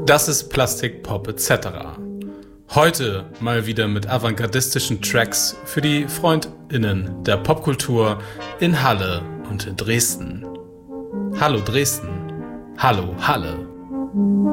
Das ist Plastik, Pop etc. Heute mal wieder mit avantgardistischen Tracks für die FreundInnen der Popkultur in Halle und in Dresden. Hallo Dresden. Hallo Halle.